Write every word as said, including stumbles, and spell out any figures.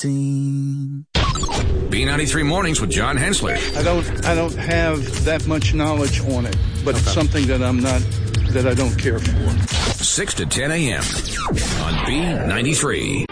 fifteen. B ninety-three Mornings with John Hensler. I don't I don't have that much knowledge on it, but okay. It's something that I'm not, that I don't care for. six to ten a.m. on B ninety-three.